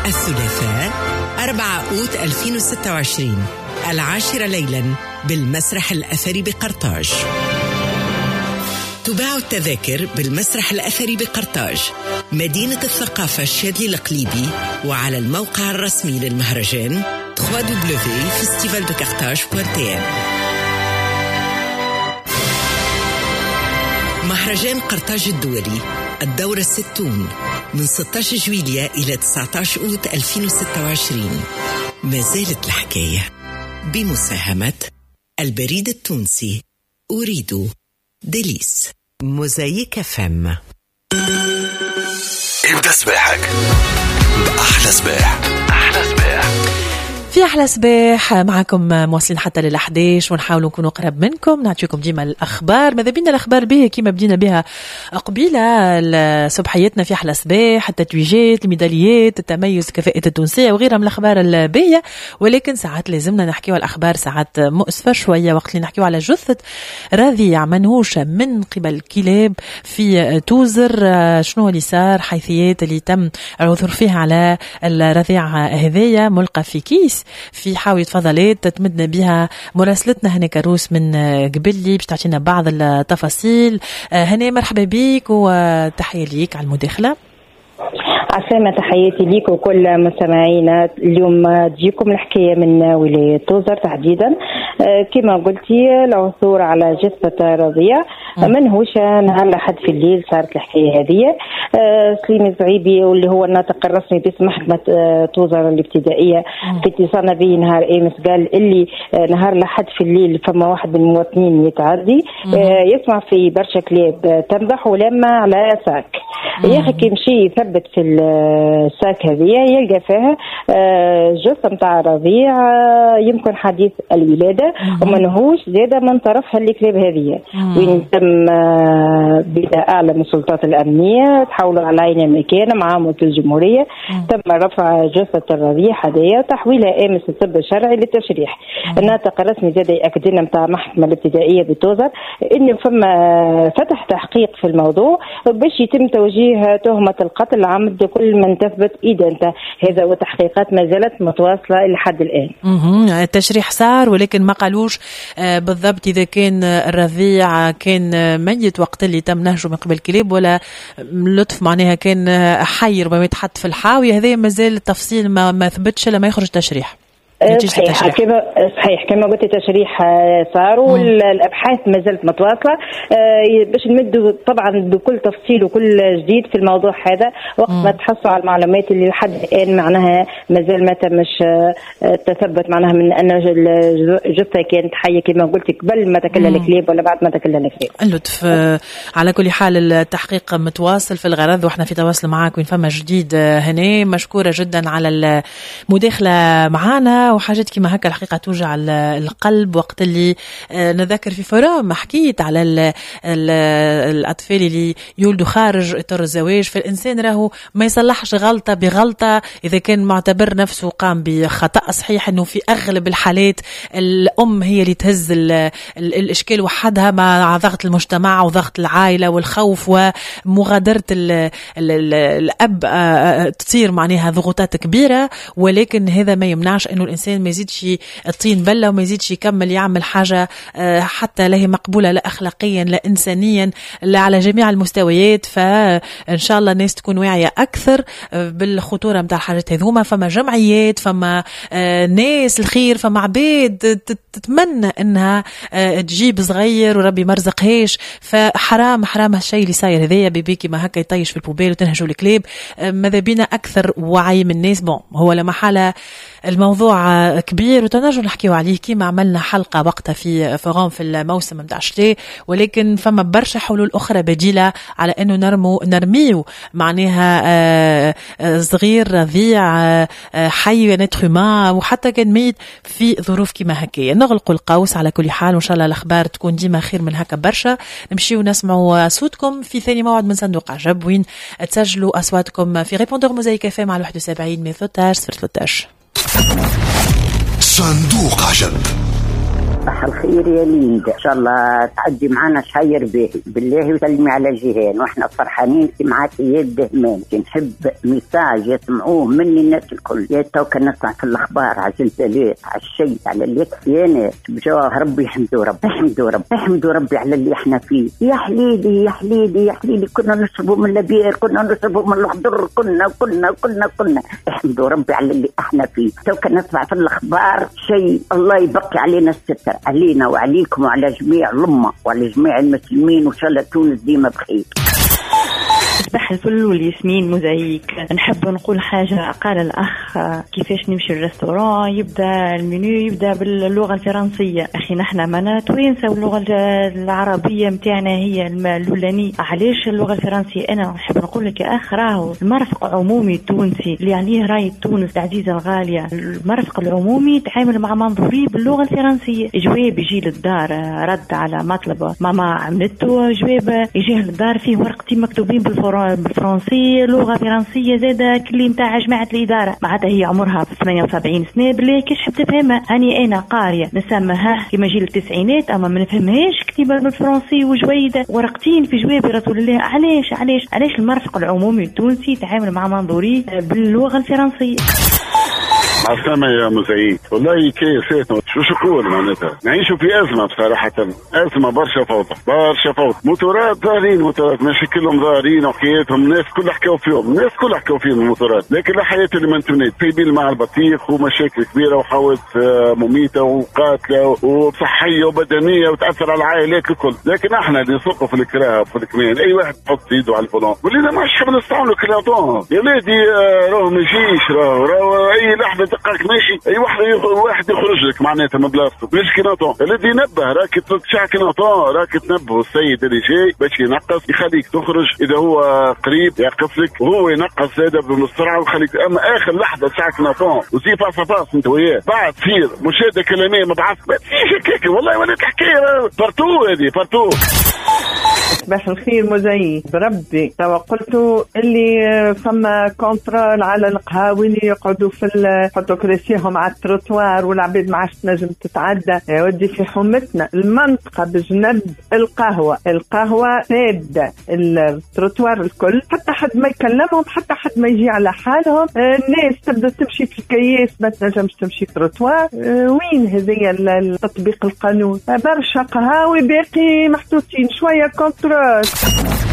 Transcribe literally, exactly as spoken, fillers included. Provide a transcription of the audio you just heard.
الثلاثاء أربعة أوت ألفين وستة وعشرين العاشرة ليلا بالمسرح الأثري بقرطاج. تباع التذاكر بالمسرح الأثري بقرطاج مدينة الثقافة الشاذلي القليبي، وعلى الموقع الرسمي للمهرجان دبليو دبليو دبليو دوت فيستيفال دو كارتاج دوت تي ام. مهرجان قرطاج الدولي الدورة الستون من ستة عشر جويلية إلى تسعة عشر أوت ألفين وستة وعشرين. ما زالت الحكاية بمساهمة البريد التونسي أريد ديليس موزايك فم. ابدأ سباحك بأحلى سباح. أحلى سباح في أحلى سباح معكم مواصلين حتى للأحداش، ونحاول نكونوا قرب منكم، نعطيكم ديما الأخبار. ماذا بينا الأخبار به كما بدينا بها قبيلة صبحيتنا في أحلى سباح، التتويجات، الميداليات، التميز، كفاءة التونسية وغيرها من الأخبار البية. ولكن ساعات لازمنا نحكيو على الأخبار ساعات مؤسفة شوية، وقت اللي نحكيو على جثة رضيع منهوشة من قبل كلاب في توزر. شنو اللي صار؟ حيثيات اللي تم العثور فيها على الرضيع هذايا ملقى في كيس في حاوية فضلات. تتمدنا بها مراسلتنا هنا كروس من قبلي باش تعطينا بعض التفاصيل. هنا مرحبا بيك وتحية ليك على المداخلة. عسلامة، تحياتي ليك وكل مستمعينا. اليوم تجيكم الحكاية من ولاية توزر تحديدا. كما قلتي العثور على جثة رضيع منهوشة نهار لحد في الليل. صارت الحكاية هذه. سليم الزعيبي واللي هو الناطق الرسمي باسم محكمة توزر الابتدائية في اتصالنا به نهار امس قال اللي نهار لحد في الليل فما واحد من المواطنين يتعدي يسمع في برشا كلاب تنبح ولما على ساك. يا اخي كي مشي يثبت في الساك هذه يلقى فيها جثة متاع رضيع يمكن حديث الولادة ومنهوش زيادة من طرفها الكلاب هذه. وين تم بدا أعلى من السلطات الأمنية تحولوا على عين مكانة مع وكيل الجمهورية. تم رفع جثة الرضيع هذه وتحويلها أمس الطب الشرعي للتشريح. الناطق الرسمي زاد يأكد لنا متاع المحكمة الابتدائية بتوزر إنه فما فتح تحقيق في الموضوع باش يتم توجيه تهمة القتل عمد كل من تثبت إدانته. هذا والتحقيقات ما زالت متواصلة لحد الآن. التشريح صار ولكن ما قالوش بالضبط إذا كان الرضيع كان ميت وقت اللي تم نهجه من قبل كلاب ولا لطف معناها كان حي ربما يتحط في الحاوية. هذا ما زال التفصيل ما, ما ثبتش لما يخرج التشريح. صحيح كما صحيح كما قلت التشريح صار والابحاث ما زالت متواصله باش نمدوا طبعا بكل تفصيل وكل جديد في الموضوع هذا وقت ما تحصلوا على المعلومات اللي لحد الان معناها ما زال ما تمش تثبت معناها من ان الجثه كانت حيه كما قلت قبل ما تكلل الكلاب ولا بعد ما تكلل الكلاب. اللطف على كل حال التحقيق متواصل في الغرض واحنا في تواصل معاك وين فما جديد. هنا مشكوره جدا على المداخله معنا وحاجات كما هكا الحقيقة توجع القلب. وقت اللي نذكر في فورم حكيت على ال ال الأطفال اللي يولدوا خارج إطار الزواج، فالإنسان راهو ما يصلحش غلطة بغلطة إذا كان معتبر نفسه قام بخطأ. صحيح أنه في أغلب الحالات الأم هي اللي تهز ال ال الإشكال وحدها مع ضغط المجتمع وضغط العائلة والخوف ومغادرة ال ال ال الأب تصير معناها ضغوطات كبيرة. ولكن هذا ما يمنعش أنه الإنسان ما يزيدش الطين بلة وما يزيدش يكمل يعمل حاجة حتى لا هي مقبولة لا أخلاقيا لا إنسانيا لا على جميع المستويات. فإن شاء الله الناس تكون واعية أكثر بالخطورة متاع الحاجات هذوما. فما جمعيات فما ناس الخير فما عباد تتمنى أنها تجيب صغير وربي مرزقهاش. فحرام حرام هالشيء اللي صاير هذايا بيبيكي ما هكا يطيش في البوبيل وتنهجوا الكلاب. ماذا بينا أكثر وعي من الناس. بون هو لما حالة الموضوع كبير وتنرجو نحكيو عليه كيما عملنا حلقة وقتها في فورم في الموسم متاع الشتاء. ولكن فما برشا حلول أخرى بديلة على أنه نرمو نرميو معناها صغير رضيع حي نتخما وحتى كان ميت في ظروف كيما هكايا. نغلقوا القوس على كل حال وإن شاء الله الأخبار تكون ديما خير من هكا برشا. نمشيو نسمعوا صوتكم في ثاني موعد من صندوق عجب وين تسجلوا أصواتكم في ريبوندور موزايك اف ام على واحد وسبعين مية وثلاثة عشر صفر ثلاثة عشر. صندوق عجب. صباح الخير يا ليندا، ان شاء الله تعدي معنا شهير باهي بالله وسلمي على جيهان، واحنا فرحانين في معاك يا الدهمان. نحب ميساج يسمعوه مني الناس الكل، يا توكا نسمع في الاخبار على الزلزالات على الشيء على اللي يا ناس بجاه ربي يحمدوا ربي يحمدوا ربي يحمدوا ربي على اللي احنا فيه. يا حليلي يا حليلي يا حليلي، كنا نشربوا من البير، كنا نشربوا من الخضر، كنا كنا كنا كنا يحمدوا ربي على اللي احنا فيه. توكا نسمع في الاخبار شيء، الله يبقي علينا الستر علينا وعليكم وعلى جميع الأمة وعلى جميع المسلمين، وإن شاء الله تونس ديما بخير. صباح الفل والياسمين موزايك. نحب نقول حاجة، قال الأخ كيفاش نمشي الريستوران يبدأ المنيو يبدأ باللغة الفرنسية. أخي نحن منا توينسا واللغة العربية متاعنا هي الأولانية، علاش اللغة الفرنسية؟ أنا نحب نقول لك يا أخ، راهو المرفق العمومي التونسي اللي عليه راي تونس العزيزة الغالية، المرفق العمومي تعامل مع منظوري باللغة الفرنسية. جواب يجي للدار رد على مطلب ماما عملته، جواب يجي للدار فيه ورقتين مكتوبين بالفرنسية بالفرنسية، لغة فرنسية زادة كلي متاع جماعة الإدارة، معناتها هي عمرها ثمانية وسبعين سنة بلي كيش حب تفهمها. هاني أنا قارية نسمها كما جيل التسعينات، أما ما نفهمهاش كتيبة بالفرنسي وجويدة، ورقتين في جواب رسول الله. علاش علاش علاش المرفق العمومي التونسي تعامل مع منظوري باللغة الفرنسية؟ عسلامة يا مزيد، والله كيفاتنا شو شكون معناتها نعيشوا في أزمة بصراحة، أزمة برشا فوضى برشا فوضى، موتورات ظاهرين، موتورات ماشي كلهم ظاهرين وحكاياتهم، الناس كلها حكاوا فيهم، الناس كلها حكاوا فيهم الموتورات، لكن لا حياة اللي ما انتمنيت في بيل مع البطيخ ومشاكل كبيرة وحوادث مميتة وقاتلة وصحية وبدنية وتأثر على العائلات الكل. لكن احنا اللي نسوقوا في الكراه وفي الكمان، أي واحد يحط يده على الفلان ولينا ما حب نستعملوا كلاطون يا ولادي، راهو ما يجيش، راهو راهو أي لحظة دقائق ماشي اي واحد واحد يخرج لك معناتها من بلاصتو باش كيناطون. الذي ينبه راك تشع كيناطون، راك تنبه السيد اللي جاي باش ينقص، يخليك تخرج اذا هو قريب يقف لك وهو ينقص هذا بالسرعه ويخليك، اما اخر لحظه تشع كيناطون وزي فاس فاس انت وياه بعد تصير مشاهده كلاميه مبعث ما تجيش هكاك، والله ولات الحكايه بارتو هذه بارتو. صباح الخير مزيد بربي، توا قلتوا اللي فما كونترول على القهاوي اللي يقعدوا في يحطوا كراسيهم على التروتوار والعباد ما عادش تنجم تتعدى. يا ودي في حومتنا المنطقه بجنب القهوه، القهوه ساده التروتوار الكل، حتى حد ما يكلمهم، حتى حد ما يجي على حالهم، الناس تبدا تمشي في الكياس ما تنجمش تمشي تروتوار. وين هذيا التطبيق القانون؟ برشا قهاوي باقي محطوطين شويه كونترول.